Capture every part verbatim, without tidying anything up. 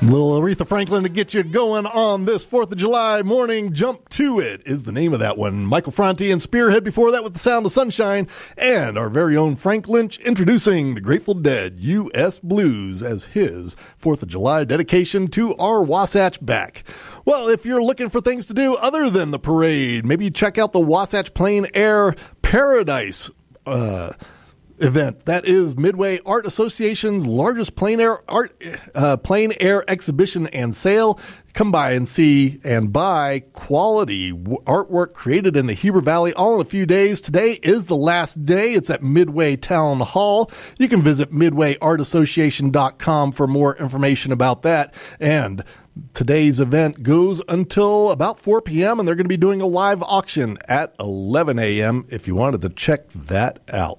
Little Aretha Franklin to get you going on this fourth of July morning. Jump to It is the name of that one. Michael Franti and Spearhead before that with The Sound of Sunshine. And our very own Frank Lynch introducing the Grateful Dead U S Blues as his fourth of July dedication to our Wasatch back. Well, if you're looking for things to do other than the parade, maybe check out the Wasatch Plein Air Paradise uh event. That is Midway Art Association's largest plein air art uh, plein air exhibition and sale. Come by and see and buy quality w- artwork created in the Heber Valley all in a few days. Today is the last day. It's at Midway Town Hall. You can visit midway art association dot com for more information about that. And today's event goes until about four p.m. and they're going to be doing a live auction at eleven a.m. if you wanted to check that out.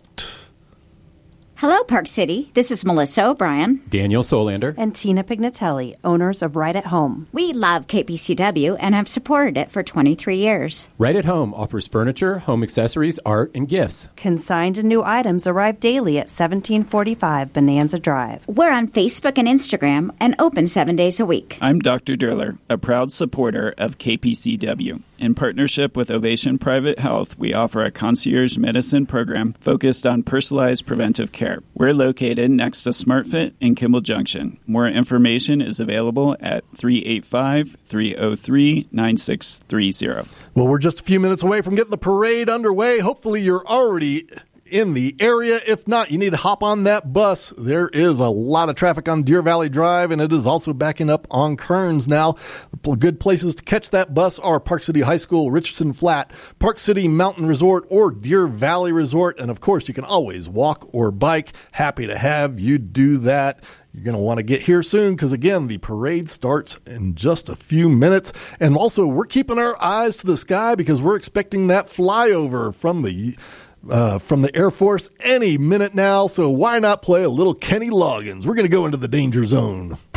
Hello, Park City. This is Melissa O'Brien, Daniel Solander, and Tina Pignatelli, owners of Right at Home. We love K P C W and have supported it for twenty-three years. Right at Home offers furniture, home accessories, art, and gifts. Consigned and new items arrive daily at seventeen forty-five Bonanza Drive. We're on Facebook and Instagram and open seven days a week. I'm Doctor Durler, a proud supporter of K P C W. In partnership with Ovation Private Health, we offer a concierge medicine program focused on personalized preventive care. We're located next to SmartFit in Kimball Junction. More information is available at three eight five, three oh three, nine six three zero. Well, we're just a few minutes away from getting the parade underway. Hopefully you're already in the area. If not, you need to hop on that bus. There is a lot of traffic on Deer Valley Drive, and it is also backing up on Kearns now. The good places to catch that bus are Park City High School, Richardson Flat, Park City Mountain Resort, or Deer Valley Resort. And, of course, you can always walk or bike. Happy to have you do that. You're going to want to get here soon because, again, the parade starts in just a few minutes. And also, we're keeping our eyes to the sky because we're expecting that flyover from the Uh, from the Air Force any minute now, so why not play a little Kenny Loggins? We're going to go into the danger zone.